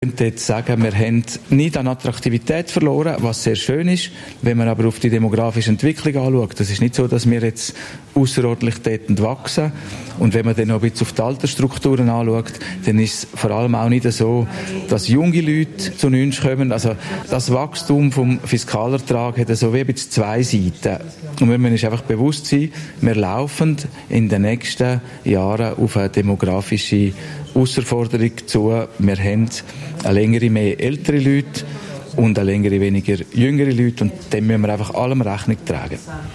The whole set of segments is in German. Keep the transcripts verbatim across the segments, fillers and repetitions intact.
Ich könnte jetzt sagen, wir haben nicht an Attraktivität verloren, was sehr schön ist. Wenn man aber auf die demografische Entwicklung anschaut, das ist nicht so, dass wir jetzt ausserordentlich dort wachsen. Und wenn man dann noch ein bisschen auf die Altersstrukturen anschaut, dann ist es vor allem auch nicht so, dass junge Leute zu uns kommen. Also das Wachstum vom Fiskalertrag hat so wie ein bisschen zwei Seiten. Und wenn man sich einfach bewusst sein, wir laufen in den nächsten Jahren auf eine demografische Herausforderung zu. Wir haben eine längere mehr ältere Leute und eine längere weniger jüngere Leute und dem müssen wir einfach allem Rechnung tragen.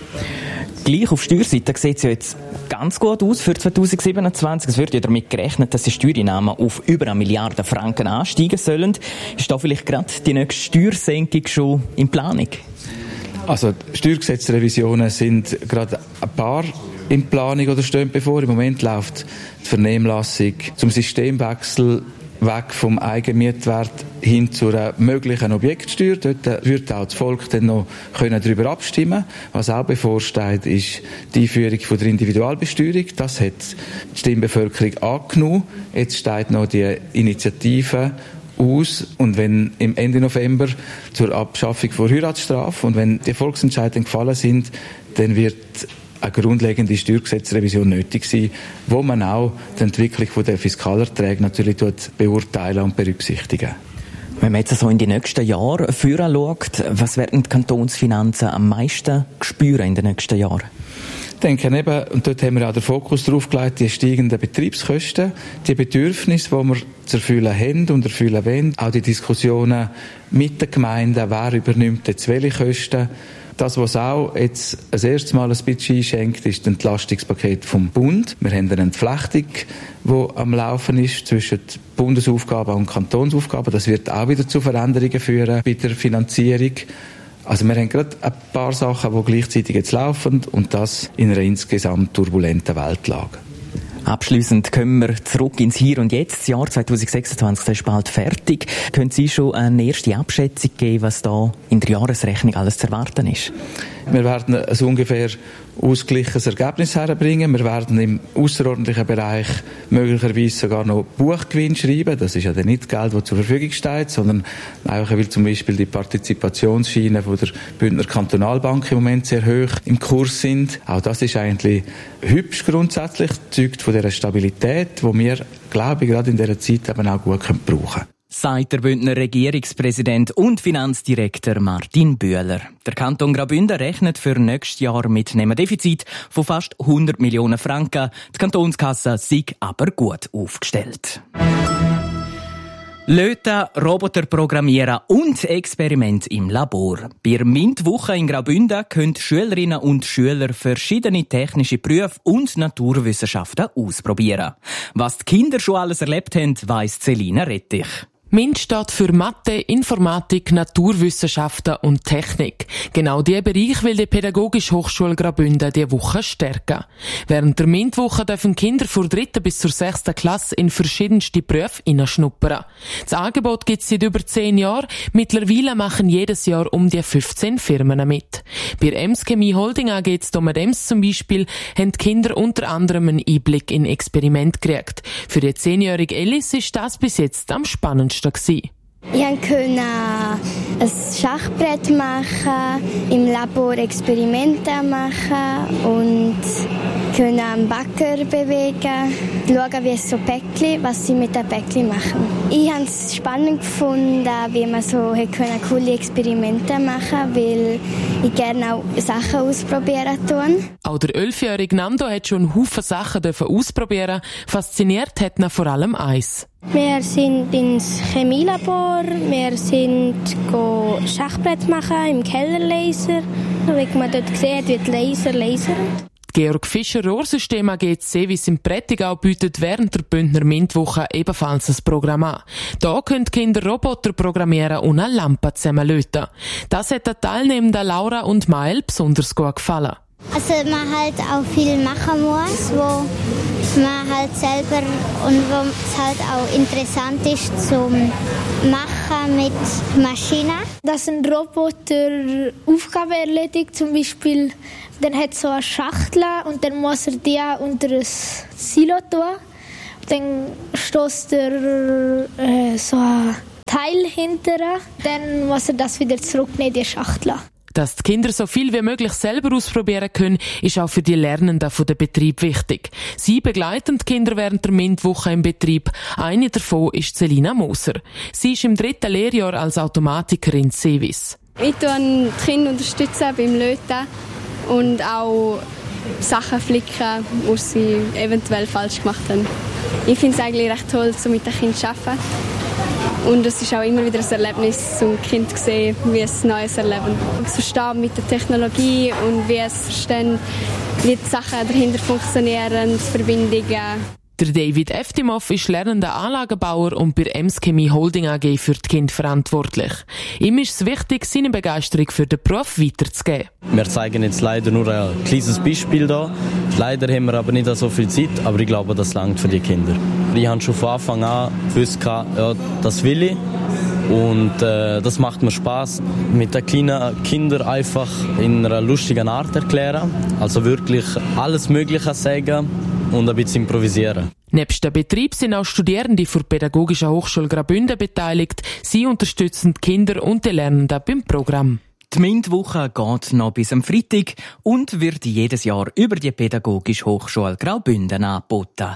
Gleich auf Steuerseite sieht es ja jetzt ganz gut aus für zwanzig siebenundzwanzig. Es wird ja damit gerechnet, dass die Steuereinnahmen auf über eine Milliarde Franken ansteigen sollen. Ist da vielleicht gerade die nächste Steuersenkung schon in Planung? Also Steuergesetzrevisionen sind gerade ein paar in Planung oder stehen bevor. Im Moment läuft die Vernehmlassung zum Systemwechsel weg vom Eigenmietwert hin zu einer möglichen Objektsteuer. Dort wird auch das Volk dann noch können darüber abstimmen. Was auch bevorsteht, ist die Einführung von der Individualbesteuerung. Das hat die Stimmbevölkerung angenommen. Jetzt steht noch die Initiative aus und wenn im Ende November zur Abschaffung der Heiratsstrafe und wenn die Volksentscheidungen gefallen sind, dann wird eine grundlegende Steuergesetzrevision nötig sein, wo man auch die Entwicklung der Fiskalerträge natürlich beurteilen und berücksichtigen. Wenn man jetzt so in die nächsten Jahre führen schaut, was werden die Kantonsfinanzen am meisten spüren in den nächsten Jahren? Ich denke eben, und dort haben wir auch den Fokus drauf gelegt, die steigenden Betriebskosten, die Bedürfnisse, die wir zu erfüllen haben und erfüllen wollen, auch die Diskussionen mit den Gemeinden, wer übernimmt jetzt welche Kosten. Das, was auch jetzt als erstes Mal ein bisschen einschenkt, ist das Entlastungspaket vom Bund. Wir haben eine Entflechtung, die am Laufen ist zwischen Bundesaufgaben und Kantonsaufgaben. Das wird auch wieder zu Veränderungen führen bei der Finanzierung. Also wir haben gerade ein paar Sachen, die gleichzeitig jetzt laufen und das in einer insgesamt turbulenten Weltlage. Abschliessend kommen wir zurück ins Hier und Jetzt. Das Jahr zwanzig sechsundzwanzig ist bald fertig. Können Sie schon eine erste Abschätzung geben, was da in der Jahresrechnung alles zu erwarten ist? Wir werden ein ungefähr ausgeglichenes Ergebnis herbringen. Wir werden im ausserordentlichen Bereich möglicherweise sogar noch Buchgewinn schreiben. Das ist ja dann nicht Geld, das zur Verfügung steht, sondern einfach, weil zum Beispiel die Partizipationsschienen von der Bündner Kantonalbank im Moment sehr hoch im Kurs sind. Auch das ist eigentlich hübsch grundsätzlich, zeugt von dieser Stabilität, die wir, glaube ich, gerade in dieser Zeit eben auch gut brauchen können. Sagt der Bündner Regierungspräsident und Finanzdirektor Martin Bühler. Der Kanton Graubünden rechnet für nächstes Jahr mit einem Defizit von fast hundert Millionen Franken. Die Kantonskasse sei aber gut aufgestellt. Löten, Roboter programmieren und Experiment im Labor. Bei der MINT-Woche in Graubünden können Schülerinnen und Schüler verschiedene technische Berufe und Naturwissenschaften ausprobieren. Was die Kinder schon alles erlebt haben, weiss Selina Rettich. MINT steht für Mathe, Informatik, Naturwissenschaften und Technik. Genau diese Bereich will die Pädagogische Hochschule Graubünden diese Woche stärken. Während der MINT-Woche dürfen Kinder von der dritten bis zur sechsten Klasse in verschiedenste Berufe hineinschnuppern. Das Angebot gibt es seit über zehn Jahren. Mittlerweile machen jedes Jahr um die fünfzehn Firmen mit. Bei der Ems Chemie Holding A G Domadems zum Beispiel haben die Kinder unter anderem einen Einblick in Experiment gekriegt. Für die zehnjährige Alice ist das bis jetzt am spannendsten. Ich konnte ein Schachbrett machen, im Labor Experimente machen und am Backer bewegen, schauen, wie es so Päckchen, was sie mit den Päckchen machen. Ich habe es spannend gefunden, wie man so coole Experimente machen konnte, weil ich gerne auch Sachen ausprobieren tue. Auch der elfjährige Nando hat schon Haufen Sachen ausprobieren. Fasziniert hat ihn vor allem eins. Wir sind ins Chemielabor, wir sind Schachbrett machen im Kellerlaser, wie man dort sieht, wie die Laser lasern. Georg Fischer Rohrsystem A G C wie in Prättigau bietet während der Bündner MINT-Woche ebenfalls ein Programm an. Da können die Kinder Roboter programmieren und eine Lampe zusammenlöten. Das hat den Teilnehmenden Laura und Mael besonders gut gefallen. Also man halt auch viel machen muss, wo man halt selber und wo es halt auch interessant ist zum Machen mit Maschinen. Dass ein Roboter Aufgaben erledigt, zum Beispiel, dann hat so eine Schachtel und dann muss er die unter ein Silo tun. Dann stößt er äh, so eine Teil hintern, dann muss er das wieder zurücknehmen in die Schachtel. Dass die Kinder so viel wie möglich selber ausprobieren können, ist auch für die Lernenden von dem Betrieb wichtig. Sie begleiten die Kinder während der MINT-Woche im Betrieb. Eine davon ist Selina Moser. Sie ist im dritten Lehrjahr als Automatikerin Sevis. Ich unterstütze die Kinder unterstützen beim Löten und auch Sachen flicken, die sie eventuell falsch gemacht haben. Ich finde es eigentlich recht toll, so mit den Kindern zu arbeiten. Und es ist auch immer wieder ein Erlebnis, zum Kind zu sehen, wie es Neues erleben. Ich verstehe mit der Technologie und wie es verstehen, wie die Sachen dahinter funktionieren, die Verbindungen. Der David Eftimov ist lernender Anlagenbauer und bei Ems Chemie Holding A G für die Kinder verantwortlich. Ihm ist es wichtig, seine Begeisterung für den Beruf weiterzugeben. Wir zeigen jetzt leider nur ein kleines Beispiel da. Leider haben wir aber nicht so viel Zeit, aber ich glaube, das reicht für die Kinder. Ich habe schon von Anfang an gewusst, ja, das will ich. Und äh, das macht mir Spaß, mit den kleinen Kindern einfach in einer lustigen Art erklären. Also wirklich alles Mögliche sagen und ein bisschen improvisieren. Nebst dem Betrieb sind auch Studierende der Pädagogischen Hochschule Graubünden beteiligt. Sie unterstützen die Kinder und die Lernenden beim Programm. Die MINT-Woche geht noch bis am Freitag und wird jedes Jahr über die Pädagogische Hochschule Graubünden angeboten.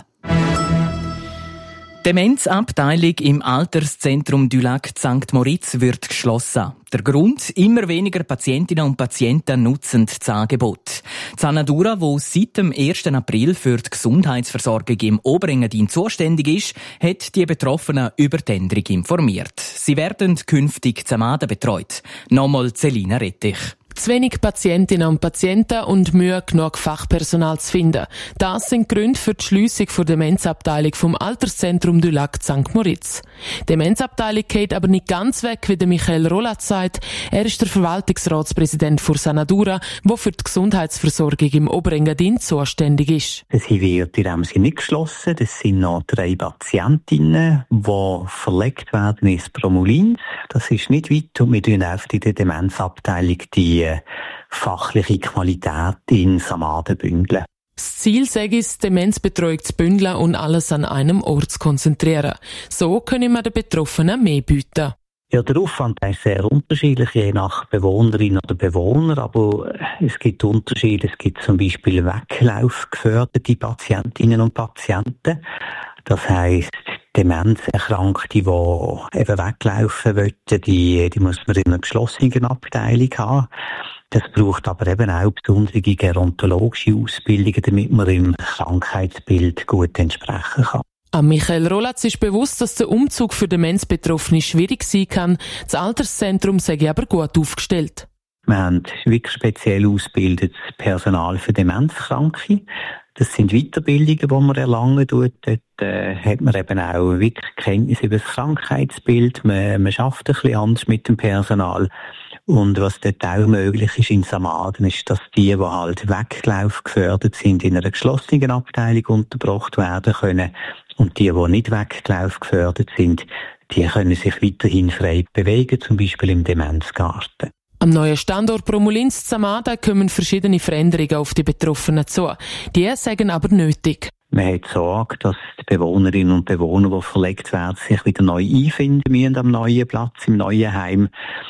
Die Demenzabteilung im Alterszentrum du Lac Sankt Moritz wird geschlossen. Der Grund? Immer weniger Patientinnen und Patienten nutzen das Angebot. Die Sanadura, die seit dem ersten April für die Gesundheitsversorgung im Oberengadin zuständig ist, hat die Betroffenen über die Änderung informiert. Sie werden künftig Zamaden betreut. Nochmal Selina Rettich. Zu wenig Patientinnen und Patienten und Mühe, genug Fachpersonal zu finden. Das sind Gründe für die Schliessung der Demenzabteilung vom Alterszentrum du Lac Sankt Moritz. Die Demenzabteilung geht aber nicht ganz weg, wie der Michael Rolatz sagt. Er ist der Verwaltungsratspräsident für Sanadura, der für die Gesundheitsversorgung im Oberengadin zuständig ist. Sie wird in dem Sinne nicht geschlossen. Das sind noch drei Patientinnen, die verlegt werden ins Promulins. Das ist nicht weit und wir tun einfach in der Demenzabteilung die fachliche Qualität in Samaden bündeln. Das Ziel sei es, Demenzbetreuung zu bündeln und alles an einem Ort zu konzentrieren. So können wir den Betroffenen mehr bieten. Ja, der Aufwand ist sehr unterschiedlich, je nach Bewohnerin oder Bewohner, aber es gibt Unterschiede. Es gibt zum Beispiel weglaufgeförderte Patientinnen und Patienten. Das heisst, Demenzerkrankte, die eben weglaufen wollen, die, die muss man in einer geschlossenen Abteilung haben. Das braucht aber eben auch besondere gerontologische Ausbildungen, damit man im Krankheitsbild gut entsprechen kann. An Michael Rolatz ist bewusst, dass der Umzug für Demenzbetroffene schwierig sein kann. Das Alterszentrum sei aber gut aufgestellt. Wir haben wirklich speziell ausgebildetes Personal für Demenzkranke. Das sind Weiterbildungen, die man erlangen tut. Dort äh, hat man eben auch wirklich Kenntnis über das Krankheitsbild. Man, man arbeitet ein bisschen anders mit dem Personal. Und was dort auch möglich ist in Samaden, ist, dass die, die halt Weglauf gefördert sind, in einer geschlossenen Abteilung untergebracht werden können. Und die, die nicht Weglauf gefördert sind, die können sich weiterhin frei bewegen, zum Beispiel im Demenzgarten. Am neuen Standort Promulins Samaden kommen verschiedene Veränderungen auf die Betroffenen zu. Die sagen aber nötig. Man hat Sorge, dass die Bewohnerinnen und Bewohner, die verlegt werden, sich wieder neu einfinden müssen am neuen Platz, im neuen Heim.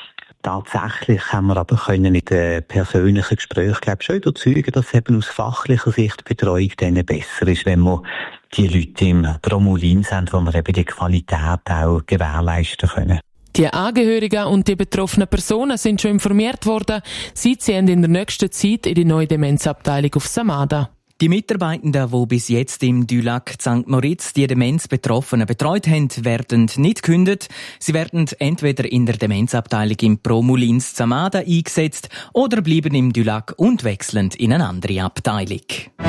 Tatsächlich haben wir aber können in den persönlichen Gesprächen, glaube ich, schon überzeugen, dass eben aus fachlicher Sicht die Betreuung denen besser ist, wenn wir die Leute im Promulins haben, wo wir eben die Qualität auch gewährleisten können. Die Angehörigen und die betroffenen Personen sind schon informiert worden. Sie ziehen in der nächsten Zeit in die neue Demenzabteilung auf Samaden. Die Mitarbeitenden, die bis jetzt im du Lac Sankt Moritz die Demenzbetroffenen betreut haben, werden nicht gekündigt. Sie werden entweder in der Demenzabteilung im Promulins Samaden eingesetzt oder bleiben im du Lac und wechseln in eine andere Abteilung.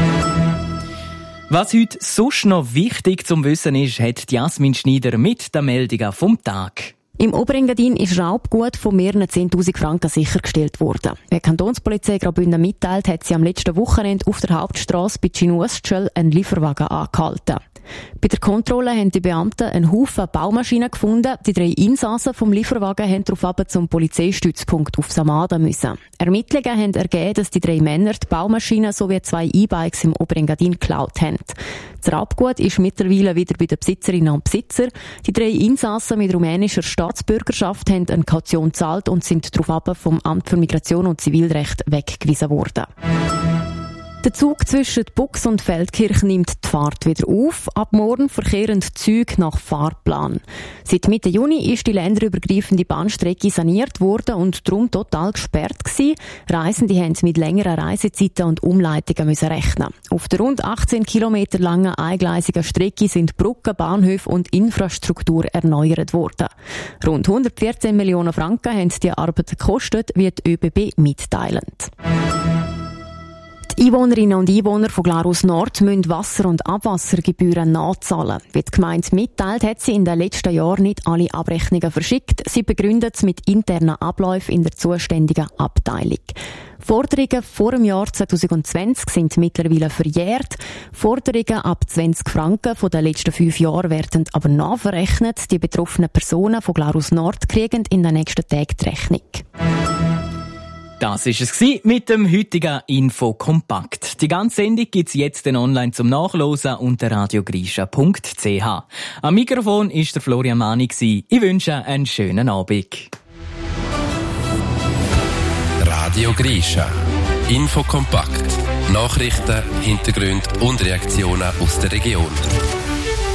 Was heute sonst noch wichtig zum Wissen ist, hat Jasmin Schneider mit der Meldung vom Tag. Im Oberengadin ist Raubgut von mehreren zehntausend Franken sichergestellt worden. Wie die Kantonspolizei Graubünden mitteilt, hat sie am letzten Wochenende auf der Hauptstrasse bei Chinuaschel einen Lieferwagen angehalten. Bei der Kontrolle haben die Beamten einen Haufen Baumaschinen gefunden. Die drei Insassen vom Lieferwagen haben daraufhin zum Polizeistützpunkt auf Samada müssen. Ermittlungen haben ergeben, dass die drei Männer die Baumaschinen sowie zwei E-Bikes im Oberengadin geklaut haben. Das Raubgut ist mittlerweile wieder bei den Besitzerinnen und Besitzer. Die drei Insassen mit rumänischer Staatsbürgerschaft haben eine Kaution gezahlt und sind daraufhin vom Amt für Migration und Zivilrecht weggewiesen worden. Der Zug zwischen Bux und Feldkirch nimmt die Fahrt wieder auf. Ab morgen verkehren die Züge nach Fahrplan. Seit Mitte Juni ist die länderübergreifende Bahnstrecke saniert worden und darum total gesperrt gewesen. Reisende mussten mit längeren Reisezeiten und Umleitungen müssen rechnen. Auf der rund achtzehn Kilometer langen eingleisigen Strecke sind Brücken, Bahnhöfe und Infrastruktur erneuert worden. Rund hundertvierzehn Millionen Franken haben die Arbeit gekostet, wie die ÖBB mitteilen. Die Einwohnerinnen und Einwohner von Glarus Nord müssen Wasser- und Abwassergebühren nachzahlen. Wie die Gemeinde mitteilt, hat sie in den letzten Jahren nicht alle Abrechnungen verschickt. Sie begründet es mit internen Abläufen in der zuständigen Abteilung. Forderungen vor dem Jahr zwanzig zwanzig sind mittlerweile verjährt. Forderungen ab zwanzig Franken von den letzten fünf Jahren werden aber nachverrechnet. Die betroffenen Personen von Glarus Nord kriegen in den nächsten Tagen die Rechnung. Das war es mit dem heutigen Info Kompakt. Die ganze Sendung gibt's jetzt online zum Nachlesen unter radiogrischa punkt c h. Am Mikrofon war der Florian Mani. Ich wünsche einen schönen Abend. Radio Grischa. Info Kompakt. Nachrichten, Hintergründe und Reaktionen aus der Region.